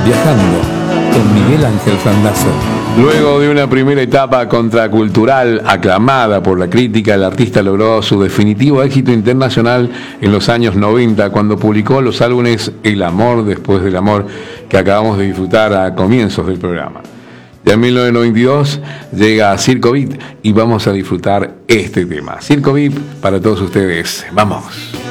Viajando con Miguel Ángel Randazzo. Luego de una primera etapa contracultural aclamada por la crítica, el artista logró su definitivo éxito internacional en los años 90 cuando publicó los álbumes El amor después del amor, que acabamos de disfrutar a comienzos del programa. Ya en 1992 llega a Circo Beat y vamos a disfrutar este tema. Circo Beat para todos ustedes. ¡Vamos!